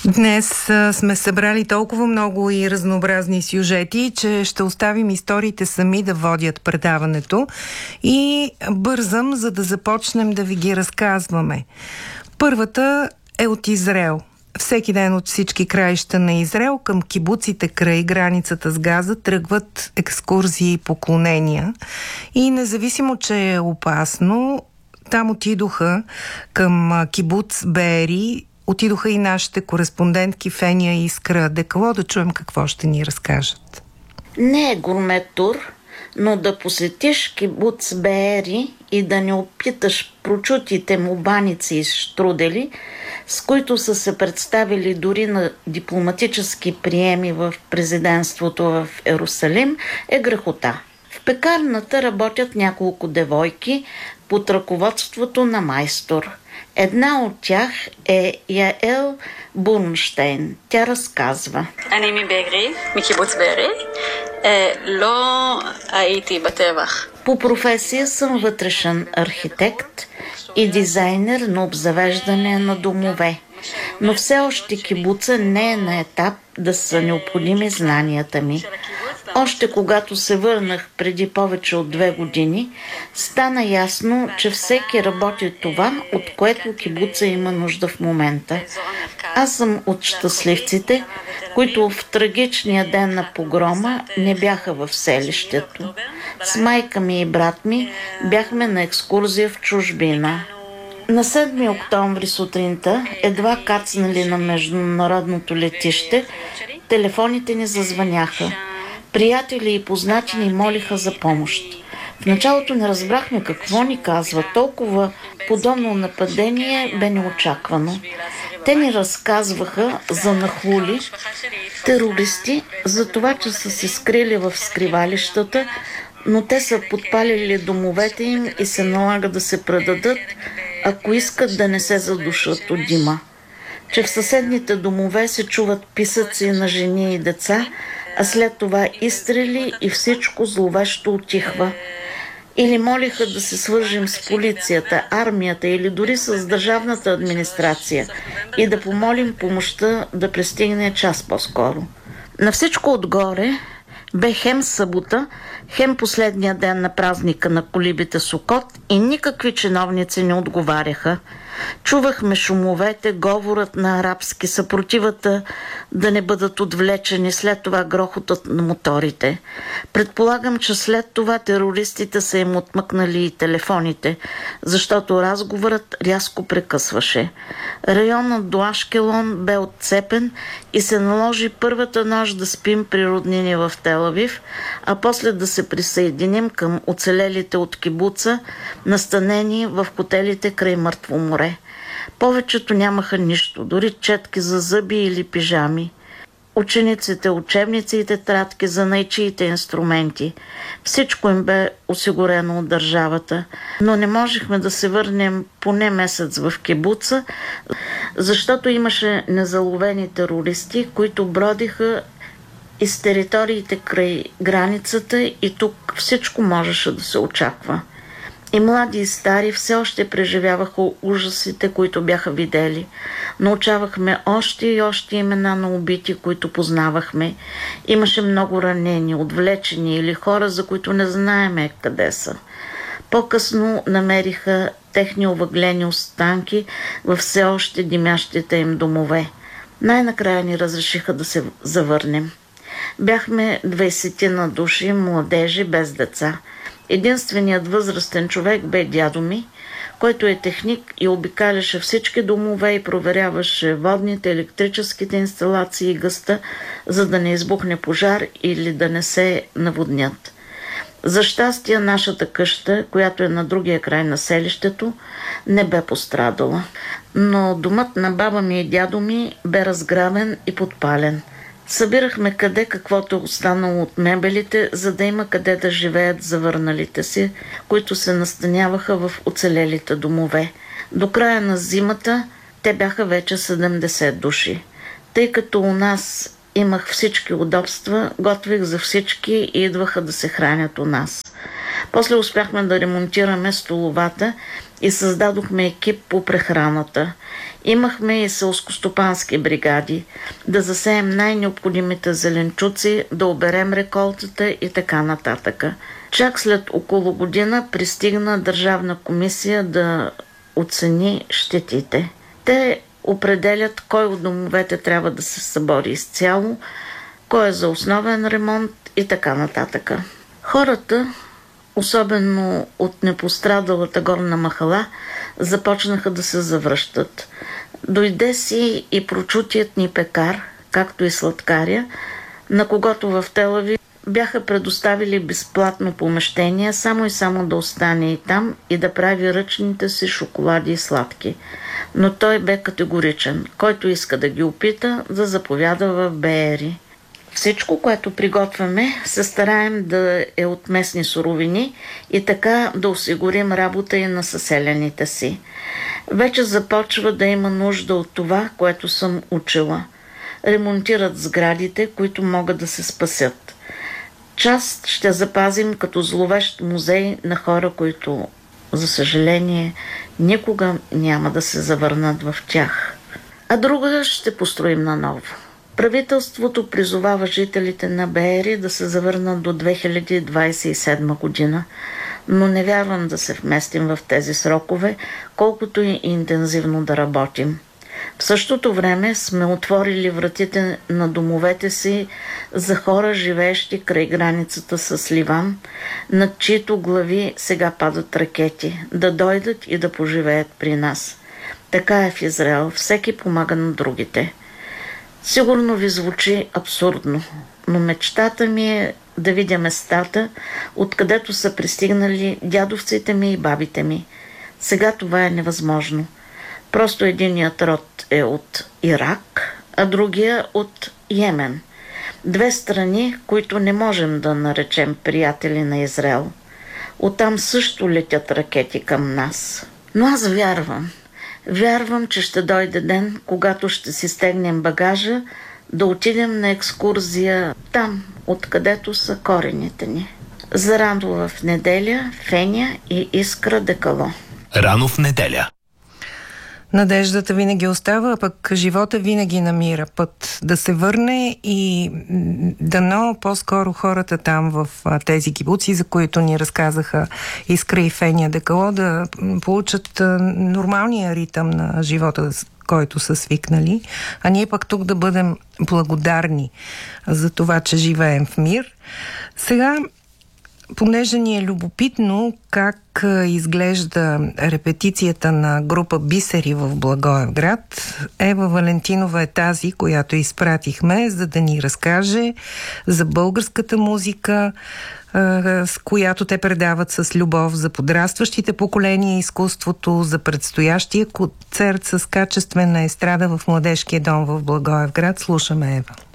Днес сме събрали толкова много и разнообразни сюжети, че ще оставим историите сами да водят предаването и бързам, за да започнем да ви ги разказваме. Първата е от Израел. Всеки ден от всички краища на Израел към кибуците край границата с Газа тръгват екскурзии и поклонения. И независимо, че е опасно, там отидоха към кибуц Беери, отидоха и нашите кореспондентки Фения и Искра. Декало да чуем какво ще ни разкажат. Не е гурмет тур, но да посетиш кибуц Беери и да не опиташ прочутите му баници и штрудели, с които са се представили дори на дипломатически приеми в президентството в Йерусалим, е грехота. В пекарната работят няколко девойки под ръководството на майстор. Една от тях е Яел Бурнштейн. Тя разказва. אני מבארי, מקיבוץ בארי. לא הייתי בטבח. По професия съм вътрешен архитект и дизайнер на обзавеждане на домове. Но все още кибуца не е на етап да са необходими знанията ми. Още когато се върнах преди повече от 2 години, стана ясно, че всеки работи това, от което кибуца има нужда в момента. Аз съм от щастливците, които в трагичния ден на погрома не бяха в селището. С майка ми и брат ми бяхме на екскурзия в чужбина. На 7 октомври сутринта, едва кацнали на международното летище, телефоните ни зазвъняха. Приятели и познати ни молиха за помощ. В началото не разбрахме какво ни казва. Толкова подобно нападение бе неочаквано. Те ни разказваха за нахлули терористи, за това, че са се скрили в скривалищата, но те са подпалили домовете им и се налага да се предадат, ако искат да не се задушат от дима. Че в съседните домове се чуват писъци на жени и деца, а след това изстрели и всичко зловещо утихва. Или молиха да се свържем с полицията, армията или дори с държавната администрация и да помолим помощта да пристигне час по-скоро. На всичко отгоре бе хем събота, хем последния ден на празника на колибите Сукот и никакви чиновници не отговаряха. Чувахме шумовете, говорът на арабски, съпротивата да не бъдат отвлечени, след това грохотът на моторите. Предполагам, че след това терористите са им отмъкнали и телефоните, защото разговорът рязко прекъсваше. Районът до Ашкелон бе отцепен и се наложи първата нощ да спим при роднини в Тел Авив, а после да се присъединим към оцелелите от кибуца, настанени в хотелите край Мъртво море. Повечето нямаха нищо, дори четки за зъби или пижами. Учениците, учебници и тетрадки, занаятчиите инструменти. Всичко им бе осигурено от държавата, но не можехме да се върнем поне месец в кибуца, защото имаше незаловени терористи, които бродиха из териториите край границата и тук всичко можеше да се очаква. И млади и стари все още преживяваха ужасите, които бяха видели. Научавахме още и още имена на убити, които познавахме. Имаше много ранени, отвлечени или хора, за които не знаеме къде са. По-късно намериха техни овъглени останки във все още димящите им домове. Най-накрая ни разрешиха да се завърнем. Бяхме 20 на души, младежи без деца. Единственият възрастен човек бе дядо ми, който е техник и обикаляше всички домове и проверяваше водните, електрическите инсталации и гъста, за да не избухне пожар или да не се наводнят. За щастие, нашата къща, която е на другия край на селището, не бе пострадала. Но домът на баба ми и дядо ми бе разграбен и подпален. Събирахме къде каквото е останало от мебелите, за да има къде да живеят завърналите си, които се настаняваха в оцелелите домове. До края на зимата те бяха вече 70 души. Тъй като у нас имах всички удобства, готвих за всички и идваха да се хранят у нас. После успяхме да ремонтираме столовата и създадохме екип по прехраната. Имахме и селскостопански бригади, да засеем най-необходимите зеленчуци, да оберем реколтата и така нататък. Чак след около година пристигна Държавна комисия да оцени щетите. Те определят кой от домовете трябва да се събори изцяло, кой е за основен ремонт и така нататък. Хората, особено от непострадалата горна махала, започнаха да се завръщат. Дойде си и прочутият ни пекар, както и сладкаря, на когото в Тел Авив бяха предоставили безплатно помещение, само и само да остане и там и да прави ръчните си шоколади и сладки. Но той бе категоричен. Който иска да ги опита, да заповяда в Беери. Всичко, което приготвяме, се стараем да е от местни суровини и така да осигурим работа и на съселените си. Вече започва да има нужда от това, което съм учила. Ремонтират сградите, които могат да се спасят. Част ще запазим като зловещ музей на хора, които, за съжаление, никога няма да се завърнат в тях. А друга ще построим наново. Правителството призовава жителите на Беери да се завърнат до 2027 година, но не вярвам да се вместим в тези срокове, колкото и интензивно да работим. В същото време сме отворили вратите на домовете си за хора, живеещи край границата с Ливан, над чието глави сега падат ракети, да дойдат и да поживеят при нас. Така е в Израел, всеки помага на другите. Сигурно ви звучи абсурдно, но мечтата ми е да видя местата, откъдето са пристигнали дядовците ми и бабите ми. Сега това е невъзможно. Просто единият род е от Ирак, а другия от Йемен. Две страни, които не можем да наречем приятели на Израел. Оттам също летят ракети към нас. Но аз вярвам, че ще дойде ден, когато ще си стегнем багажа, да отидем на екскурзия там, откъдето са корените ни. Зарано в неделя, Феня и Искра Декало. Рано в неделя. Надеждата винаги остава, а пък живота винаги намира път да се върне и дано по-скоро хората там в тези кибуци, за които ни разказаха Искра и Феня Декало, да получат нормалния ритъм на живота, който са свикнали, а ние пък тук да бъдем благодарни за това, че живеем в мир. Сега, понеже ни е любопитно как изглежда репетицията на група Бисери в Благоевград, Ева Валентинова е тази, която изпратихме, за да ни разкаже за българската музика, с която те предават с любов, за подрастващите поколения, изкуството, за предстоящия концерт с качествена естрада в Младежкия дом в Благоевград. Слушаме Ева.